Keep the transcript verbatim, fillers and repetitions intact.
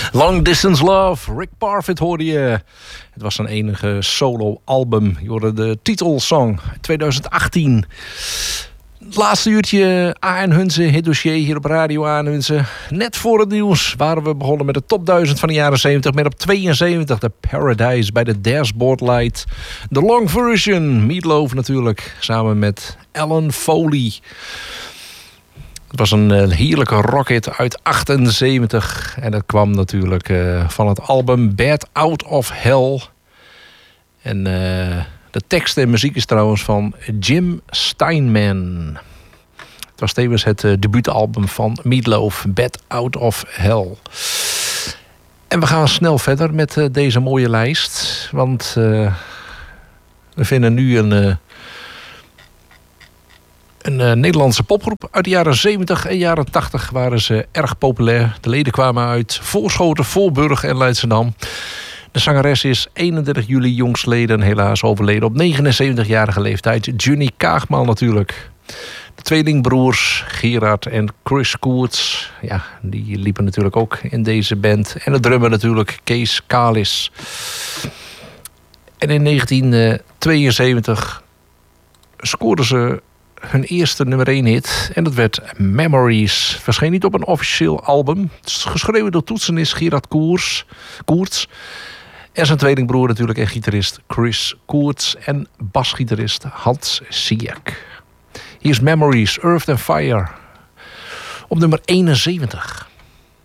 Long Distance Love, Rick Parfitt hoorde je. Het was zijn enige solo-album. Je hoorde de titelsong twintig achttien. Het laatste uurtje A en Hunze, hit dossier hier op Radio A en Hunze. Net voor het nieuws waren we begonnen met de top duizend van de jaren zeventig. Met op tweeënzeventig de Paradise bij de Dashboard Light. De long version, Meatloaf natuurlijk, samen met Alan Foley. Het was een uh, heerlijke rockhit uit achtenzeventig. En dat kwam natuurlijk uh, van het album Bad Out of Hell. En uh, de tekst en muziek is trouwens van Jim Steinman. Het was tevens het uh, debuutalbum van Meatloaf, Bad Out of Hell. En we gaan snel verder met uh, deze mooie lijst. Want uh, we vinden nu een... Uh, Een uh, Nederlandse popgroep uit de jaren zeventig en jaren tachtig waren ze erg populair. De leden kwamen uit Voorschoten, Voorburg en Leidschendam. De zangeres is eenendertig juli jongstleden helaas overleden op negenenzeventigjarige leeftijd. Johnny Kaagman natuurlijk. De tweelingbroers Gerard en Chris Koerts. Ja, die liepen natuurlijk ook in deze band. En de drummer natuurlijk Kees Kalis. En in negentien tweeënzeventig scoorden ze hun eerste nummer één hit. En dat werd Memories. Verscheen niet op een officieel album. Het is geschreven door toetsenist Gerard Koers, Koerts. En zijn tweelingbroer natuurlijk en gitarist Chris Koerts. En basgitarist Hans Siak. Hier is Memories, Earth and Fire. Op nummer eenenzeventig.